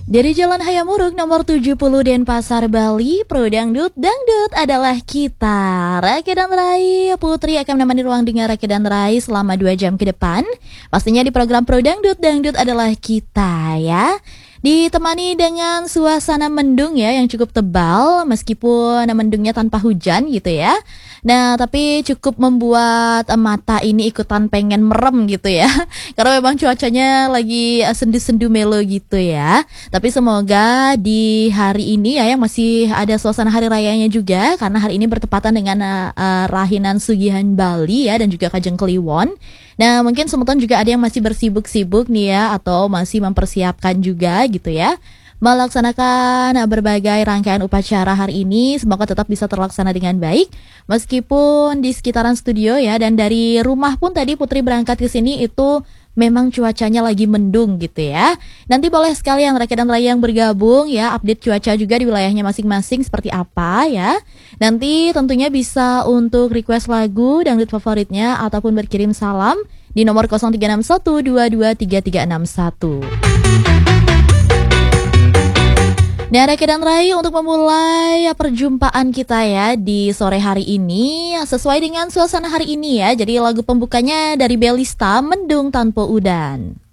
Dari Jalan Hayamuruk nomor 70 Denpasar, Bali, Pro Dangdut, Dangdut adalah kita. Rake dan Rai, Putri akan menemani ruang dengar Rake dan Rai selama 2 jam ke depan. Pastinya di program Pro Dangdut, Dangdut adalah kita ya. Ditemani dengan suasana mendung ya yang cukup tebal meskipun mendungnya tanpa hujan gitu ya. Nah tapi cukup membuat mata ini ikutan pengen merem gitu ya. Karena memang cuacanya lagi sendu-sendu melo gitu ya. Tapi semoga di hari ini ya yang masih ada suasana hari rayanya juga. Karena hari ini bertepatan dengan Rahinan Sugihan Bali ya dan juga Kajeng Kliwon. Nah mungkin semeton juga ada yang masih bersibuk-sibuk nih ya atau masih mempersiapkan juga gitu ya melaksanakan berbagai rangkaian upacara hari ini. Semoga tetap bisa terlaksana dengan baik meskipun di sekitaran studio ya dan dari rumah pun tadi Putri berangkat ke sini itu memang cuacanya lagi mendung gitu ya. Nanti boleh sekali yang Rake dan Rai yang bergabung ya update cuaca juga di wilayahnya masing-masing seperti apa ya. Nanti tentunya bisa untuk request lagu dangdut favoritnya ataupun berkirim salam di nomor 0361223361. Nah Rake dan Rai untuk memulai perjumpaan kita ya di sore hari ini sesuai dengan suasana hari ini ya. Jadi lagu pembukanya dari Belista, Mendung Tanpa Udan.